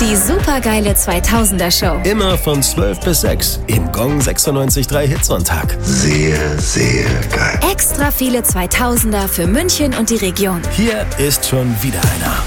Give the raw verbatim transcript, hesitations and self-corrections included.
Die supergeile zweitausender Show. Immer von zwölf bis sechs im Gong sechsundneunzig Komma drei Hitsonntag. Sehr, sehr geil. Extra viele zweitausender für München und die Region. Hier ist schon wieder einer.